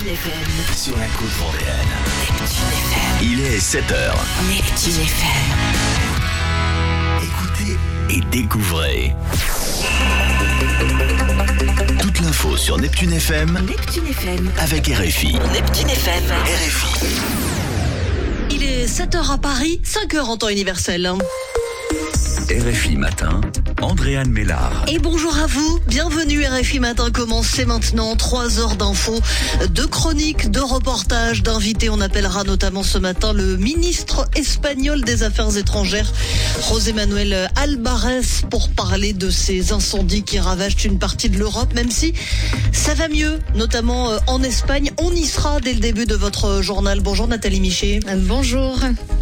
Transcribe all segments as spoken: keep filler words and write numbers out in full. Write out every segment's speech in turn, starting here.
Neptune F M. Sur la côte vendéenne. Neptune F M. Il est sept heures. Neptune F M. Écoutez et découvrez. Toute l'info sur Neptune F M. Neptune F M. Avec R F I. Neptune F M. R F I. Il est sept heures à Paris, cinq heures en temps universel. R F I Matin, Andréane Mélard. Et bonjour à vous, bienvenue. R F I Matin commence, c'est maintenant trois heures d'infos, de chroniques, de reportages, d'invités. On appellera notamment ce matin le ministre espagnol des Affaires étrangères, José Manuel Albares, pour parler de ces incendies qui ravagent une partie de l'Europe, même si ça va mieux, notamment en Espagne. On y sera dès le début de votre journal. Bonjour Nathalie Miché. Bonjour.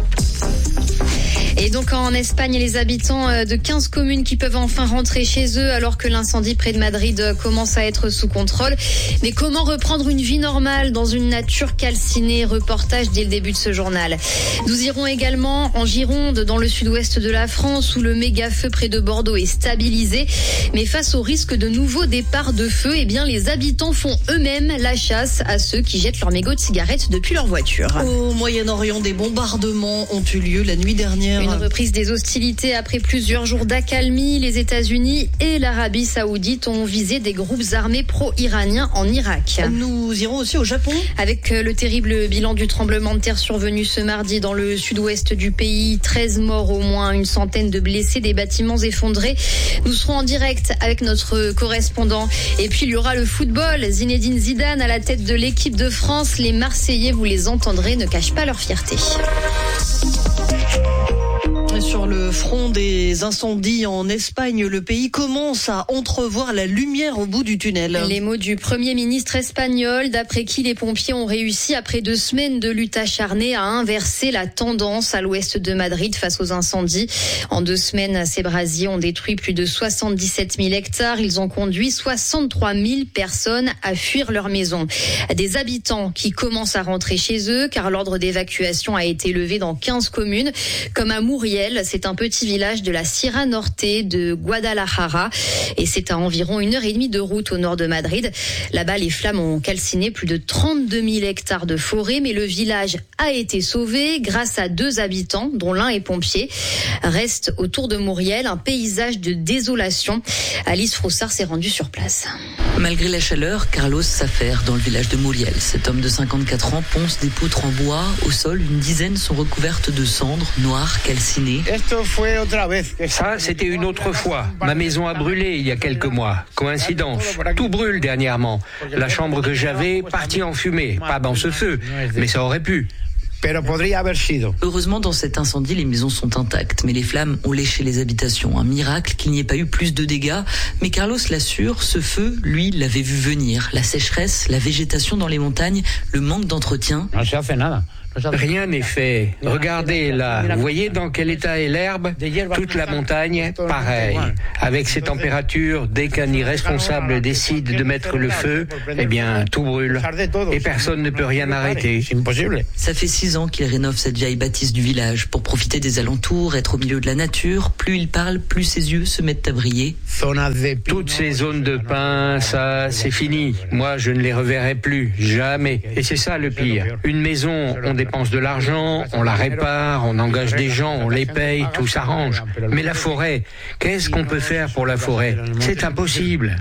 Et donc en Espagne, les habitants de quinze communes qui peuvent enfin rentrer chez eux alors que l'incendie près de Madrid commence à être sous contrôle. Mais comment reprendre une vie normale dans une nature calcinée? Reportage dès le début de ce journal. Nous irons également en Gironde, dans le sud-ouest de la France, où le méga feu près de Bordeaux est stabilisé. Mais face au risque de nouveaux départs de feu, eh bien les habitants font eux-mêmes la chasse à ceux qui jettent leurs mégots de cigarettes depuis leur voiture. Au Moyen-Orient, des bombardements ont eu lieu la nuit dernière. Une reprise des hostilités après plusieurs jours d'accalmie. Les États-Unis et l'Arabie Saoudite ont visé des groupes armés pro-iraniens en Irak. Nous irons aussi au Japon. Avec le terrible bilan du tremblement de terre survenu ce mardi dans le sud-ouest du pays. treize morts au moins, une centaine de blessés, des bâtiments effondrés. Nous serons en direct avec notre correspondant. Et puis il y aura le football. Zinedine Zidane à la tête de l'équipe de France. Les Marseillais, vous les entendrez, ne cachent pas leur fierté. Sur le front des incendies en Espagne, le pays commence à entrevoir la lumière au bout du tunnel. Les mots du Premier ministre espagnol, d'après qui les pompiers ont réussi, après deux semaines de lutte acharnée, à inverser la tendance à l'ouest de Madrid face aux incendies. En deux semaines, ces brasiers ont détruit plus de soixante-dix-sept mille hectares. Ils ont conduit soixante-trois mille personnes à fuir leur maison. Des habitants qui commencent à rentrer chez eux, car l'ordre d'évacuation a été levé dans quinze communes, comme à Muriel. C'est un petit village de la Sierra Norte de Guadalajara et c'est à environ une heure et demie de route au nord de Madrid. Là-bas, les flammes ont calciné plus de trente-deux mille hectares de forêt, mais le village a été sauvé grâce à deux habitants, dont l'un est pompier. Reste autour de Muriel un paysage de désolation. Alice Froussard s'est rendue sur place. Malgré la chaleur, Carlos s'affaire dans le village de Muriel. Cet homme de cinquante-quatre ans ponce des poutres en bois. Au sol, une dizaine sont recouvertes de cendres noires calcinées. Ça, c'était une autre fois. Ma maison a brûlé il y a quelques mois. Coïncidence. Tout brûle dernièrement. La chambre que j'avais partie en fumée. Pas dans ce feu, mais ça aurait pu. Heureusement, dans cet incendie, les maisons sont intactes, mais les flammes ont léché les habitations. Un miracle qu'il n'y ait pas eu plus de dégâts. Mais Carlos l'assure, ce feu, lui, l'avait vu venir. La sécheresse, la végétation dans les montagnes, le manque d'entretien. Rien n'est fait. Regardez là, vous voyez dans quel état est l'herbe? Toute la montagne, pareil. Avec ces températures, dès qu'un irresponsable décide de mettre le feu, eh bien, tout brûle. Et personne ne peut rien arrêter. Ça fait six ans qu'il rénove cette vieille bâtisse du village pour profiter des alentours, être au milieu de la nature. Plus il parle, plus ses yeux se mettent à briller. Toutes ces zones de pins, ça, c'est fini. Moi, je ne les reverrai plus, jamais. Et c'est ça le pire. Une maison, on dépense de l'argent, on la répare, on engage des gens, on les paye, tout s'arrange. Mais la forêt, qu'est-ce qu'on peut faire pour la forêt? C'est impossible.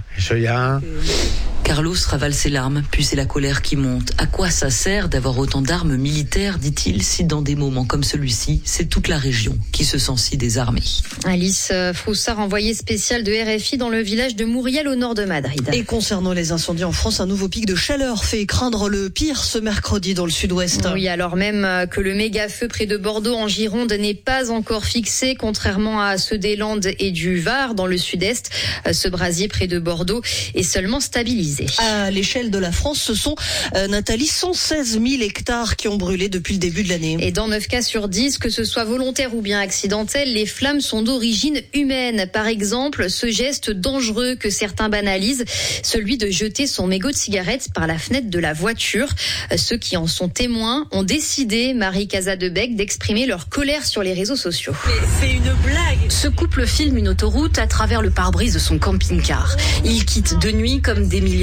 Carlos ravale ses larmes, puis c'est la colère qui monte. À quoi ça sert d'avoir autant d'armes militaires, dit-il, si dans des moments comme celui-ci, c'est toute la région qui se sent si désarmée. Alice Froussard, envoyée spéciale de R F I dans le village de Muriel au nord de Madrid. Et concernant les incendies en France, un nouveau pic de chaleur fait craindre le pire ce mercredi dans le sud-ouest. Oui, alors même que le méga feu près de Bordeaux en Gironde n'est pas encore fixé, contrairement à ceux des Landes et du Var dans le sud-est, ce brasier près de Bordeaux est seulement stabilisé. À l'échelle de la France, ce sont, euh, Nathalie, cent seize mille hectares qui ont brûlé depuis le début de l'année. Et dans neuf cas sur dix, que ce soit volontaire ou bien accidentel, les flammes sont d'origine humaine. Par exemple, ce geste dangereux que certains banalisent, celui de jeter son mégot de cigarette par la fenêtre de la voiture. Ceux qui en sont témoins ont décidé, Marie Casadebec, d'exprimer leur colère sur les réseaux sociaux. Mais c'est une blague. Ce couple filme une autoroute à travers le pare-brise de son camping-car. Ils quittent de nuit comme des milliers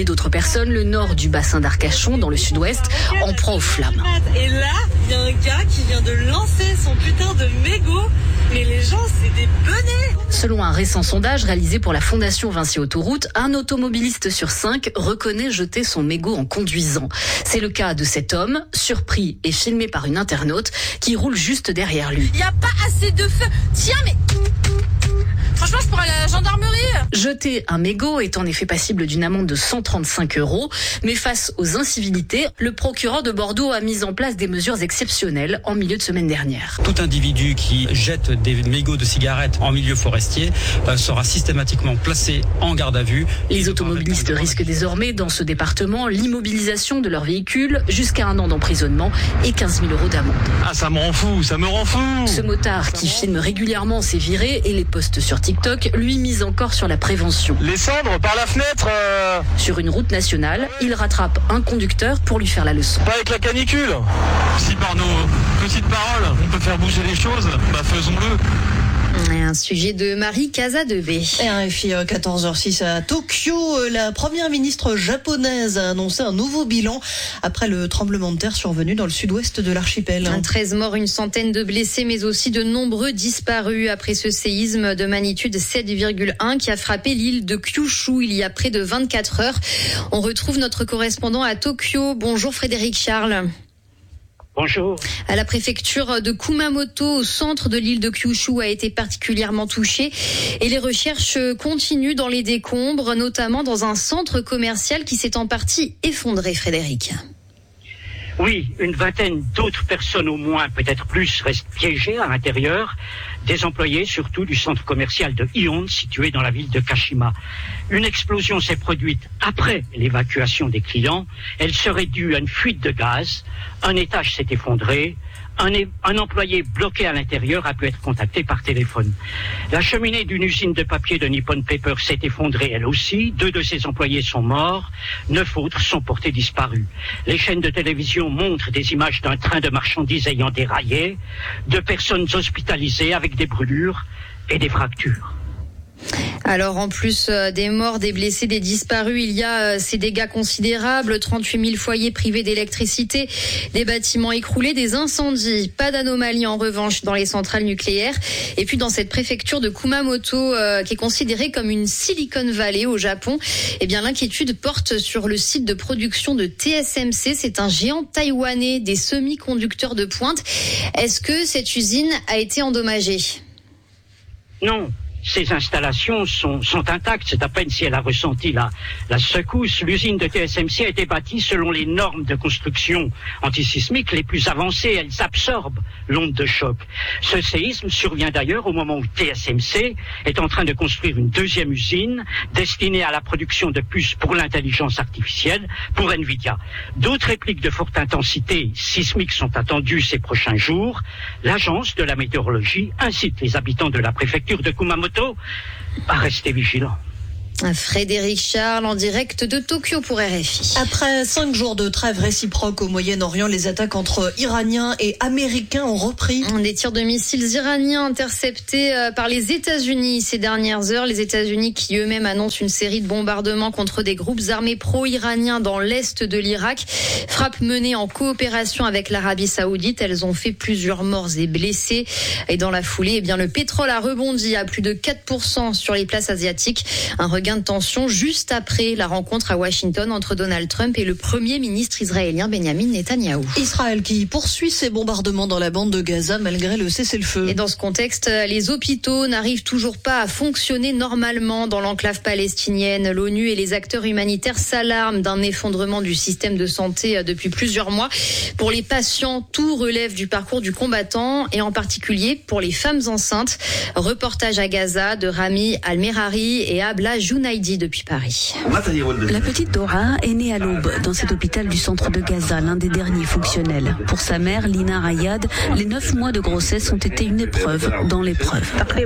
milliers d'autres personnes, le nord du bassin d'Arcachon, dans le sud-ouest, en proie aux flammes. Et là, il y a un gars qui vient de lancer son putain de mégot. Mais les gens, c'est des benets. Selon un récent sondage réalisé pour la Fondation Vinci Autoroute, un automobiliste sur cinq reconnaît jeter son mégot en conduisant. C'est le cas de cet homme, surpris et filmé par une internaute qui roule juste derrière lui. Il n'y a pas assez de feu. Tiens, mais... Franchement, je pourrais aller à la gendarmerie. Jeter un mégot est en effet passible d'une amende de cent trente-cinq euros. Mais face aux incivilités, le procureur de Bordeaux a mis en place des mesures exceptionnelles en milieu de semaine dernière. Tout individu qui jette des mégots de cigarettes en milieu forestier euh, sera systématiquement placé en garde à vue. Les automobilistes risquent désormais dans ce département l'immobilisation de leur véhicule jusqu'à un an d'emprisonnement et quinze mille euros d'amende. Ah, ça me rend fou, ça me rend fou. Ce motard qui filme régulièrement ses virées et les poste sur TikTok, lui mise encore sur la prévention. Les cendres par la fenêtre euh... Sur une route nationale, il rattrape un conducteur pour lui faire la leçon. Pas avec la canicule. Si par nos petites paroles, on peut faire bouger les choses, bah faisons-le. Un sujet de Marie Casadevey. R F I quatorze heures six à Tokyo. La première ministre japonaise a annoncé un nouveau bilan après le tremblement de terre survenu dans le sud-ouest de l'archipel. treize morts, une centaine de blessés, mais aussi de nombreux disparus après ce séisme de magnitude sept virgule un qui a frappé l'île de Kyushu il y a près de vingt-quatre heures. On retrouve notre correspondant à Tokyo. Bonjour Frédéric Charles. Bonjour. À la préfecture de Kumamoto, au centre de l'île de Kyushu, a été particulièrement touchée et les recherches continuent dans les décombres, notamment dans un centre commercial qui s'est en partie effondré, Frédéric. Oui, une vingtaine d'autres personnes au moins, peut-être plus, restent piégées à l'intérieur. Des employés, surtout du centre commercial de Ion, situé dans la ville de Kashima. Une explosion s'est produite après l'évacuation des clients. Elle serait due à une fuite de gaz. Un étage s'est effondré. Un, un employé bloqué à l'intérieur a pu être contacté par téléphone. La cheminée d'une usine de papier de Nippon Paper s'est effondrée elle aussi. Deux de ses employés sont morts. Neuf autres sont portés disparus. Les chaînes de télévision montrent des images d'un train de marchandises ayant déraillé, de personnes hospitalisées avec des brûlures et des fractures. Alors en plus des morts, des blessés, des disparus, il y a ces dégâts considérables, trente-huit mille foyers privés d'électricité, des bâtiments écroulés, des incendies. Pas d'anomalie en revanche dans les centrales nucléaires. Et puis dans cette préfecture de Kumamoto, euh, qui est considérée comme une Silicon Valley au Japon, eh bien l'inquiétude porte sur le site de production de T S M C. C'est un géant taïwanais des semi-conducteurs de pointe. Est-ce que cette usine a été endommagée ? Non. Ces installations sont, sont intactes. C'est à peine si elle a ressenti la, la secousse. L'usine de T S M C a été bâtie selon les normes de construction antisismique les plus avancées. Elles absorbent l'onde de choc. Ce séisme survient d'ailleurs au moment où T S M C est en train de construire une deuxième usine destinée à la production de puces pour l'intelligence artificielle, pour Nvidia. D'autres répliques de forte intensité sismique sont attendues ces prochains jours. L'agence de la météorologie incite les habitants de la préfecture de Kumamoto à rester vigilants. Frédéric Charles en direct de Tokyo pour R F I. Après cinq jours de trêve réciproque au Moyen-Orient, les attaques entre Iraniens et Américains ont repris. Des tirs de missiles iraniens interceptés par les États-Unis ces dernières heures. Les États-Unis qui eux-mêmes annoncent une série de bombardements contre des groupes armés pro-iraniens dans l'est de l'Irak. Frappes menées en coopération avec l'Arabie Saoudite. Elles ont fait plusieurs morts et blessés. Et dans la foulée, eh bien, le pétrole a rebondi à plus de quatre pour cent sur les places asiatiques. Un regain de tension juste après la rencontre à Washington entre Donald Trump et le Premier ministre israélien Benjamin Netanyahou. Israël qui poursuit ses bombardements dans la bande de Gaza malgré le cessez-le-feu. Et dans ce contexte, les hôpitaux n'arrivent toujours pas à fonctionner normalement dans l'enclave palestinienne. L'ONU et les acteurs humanitaires s'alarment d'un effondrement du système de santé depuis plusieurs mois. Pour les patients, tout relève du parcours du combattant et en particulier pour les femmes enceintes. Reportage à Gaza de Rami Al-Merari et Abla Jounaidi depuis Paris. La petite Dora est née à l'aube dans cet hôpital du centre de Gaza, l'un des derniers fonctionnels. Pour sa mère, Lina Rayad, les neuf mois de grossesse ont été une épreuve dans l'épreuve.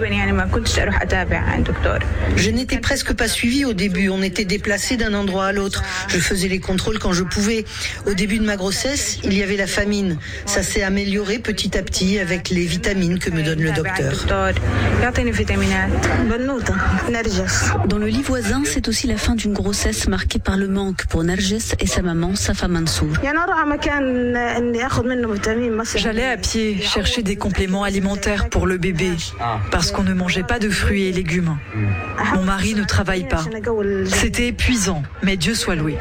Je n'étais presque pas suivie au début. On était déplacés d'un endroit à l'autre. Je faisais les contrôles quand je pouvais. Au début de ma grossesse, il y avait la famine. Ça s'est amélioré petit à petit avec les vitamines que me donne le docteur. Dans le lit voisin, c'est aussi la fin d'une grossesse marquée par le manque pour Narges et sa maman, Safa Mansour. J'allais à pied chercher des compléments alimentaires pour le bébé parce qu'on ne mangeait pas de fruits et légumes. Mon mari ne travaille pas. C'était épuisant, mais Dieu soit loué.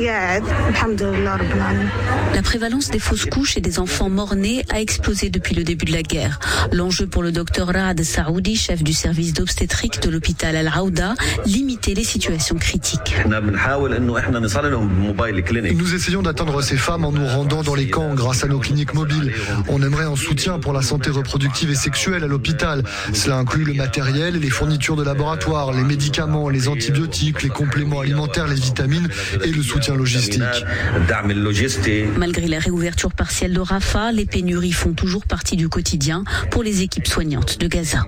La prévalence des fausses couches et des enfants morts-nés a explosé depuis le début de la guerre. L'enjeu pour le docteur Raad Saoudi, chef du service d'obstétrique de l'hôpital Al-Aouda, limiter les situations critiques. Nous essayons d'atteindre ces femmes en nous rendant dans les camps grâce à nos cliniques mobiles. On aimerait un soutien pour la santé reproductive et sexuelle à l'hôpital. Cela inclut le matériel et les fournitures de laboratoire, les médicaments, les antibiotiques, les compléments alimentaires, les vitamines et le soutien logistique. Malgré la réouverture partielle de Rafah, les pénuries font toujours partie du quotidien pour les équipes soignantes de Gaza.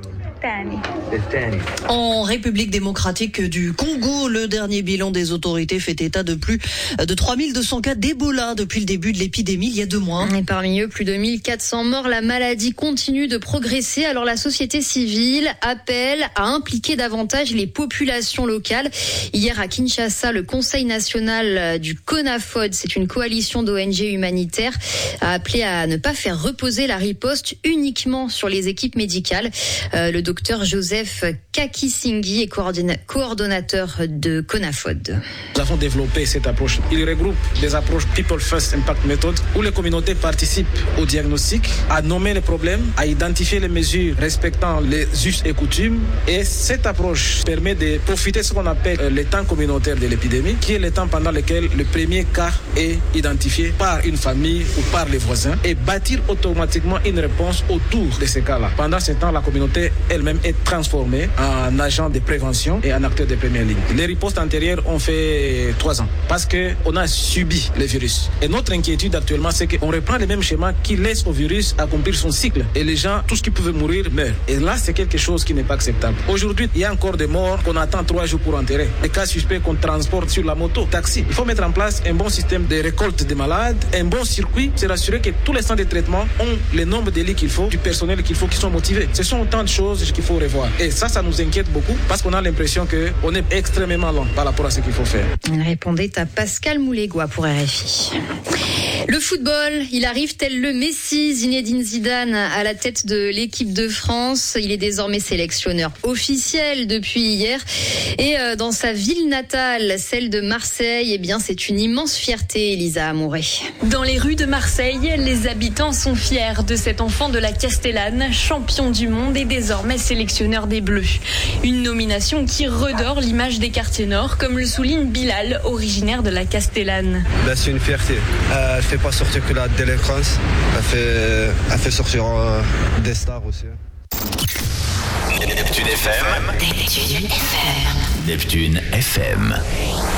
En République démocratique du Congo, le dernier bilan des autorités fait état de plus de trois mille deux cents cas d'Ebola depuis le début de l'épidémie il y a deux mois. Et parmi eux, plus de mille quatre cents morts. La maladie continue de progresser. Alors la société civile appelle à impliquer davantage les populations locales. Hier à Kinshasa, le Conseil national du CONAFOD, c'est une coalition d'O N G humanitaires, a appelé à ne pas faire reposer la riposte uniquement sur les équipes médicales. Euh, le docteur Joseph Kakisinghi est coordonnateur de CONAFOD. Nous avons développé cette approche. Il regroupe des approches People First Impact Method où les communautés participent au diagnostic, à nommer les problèmes, à identifier les mesures respectant les us et coutumes. Et cette approche permet de profiter de ce qu'on appelle le temps communautaire de l'épidémie, qui est le temps pendant lequel le premier cas est identifié par une famille ou par les voisins et bâtir automatiquement une réponse autour de ces cas-là. Pendant ce temps, la communauté elle-même est transformée en agent de prévention et en acteur de première ligne. Les ripostes antérieures ont fait trois ans parce qu'on a subi le virus. Et notre inquiétude actuellement, c'est qu'on reprend les mêmes schémas qui laissent au virus accomplir son cycle. Et les gens, tout ce qui pouvait mourir, meurt. Et là, c'est quelque chose qui n'est pas acceptable. Aujourd'hui, il y a encore des morts qu'on attend trois jours pour enterrer. Des cas suspects qu'on transporte sur la moto, taxi. Il faut mettre en place un bon système de récolte des malades, un bon circuit, c'est rassurer que tous les centres de traitement ont le nombre de lits qu'il faut, du personnel qu'il faut, qui sont motivés. Ce sont autant de choses qu'il faut revoir. Et ça, ça nous inquiète beaucoup parce qu'on a l'impression qu'on est extrêmement lent par rapport à ce qu'il faut faire. Répondait à Pascal Moulégois pour R F I. Le football, il arrive tel le Messi, Zinedine Zidane à la tête de l'équipe de France. Il est désormais sélectionneur officiel depuis hier. Et dans sa ville natale, celle de Marseille, eh bien, c'est une immense fierté, Elisa Amouré. Dans les rues de Marseille, les habitants sont fiers de cet enfant de la Castellane, champion du monde et désormais sélectionneur des Bleus. Une nomination qui redore l'image des quartiers nord, comme le souligne Bilal, originaire de la Castellane. Ben, c'est une fierté. Euh, elle ne fait pas sortir que la délinquance, elle fait, elle fait sortir euh, des stars aussi. Neptune F M. Neptune F M. Neptune F M.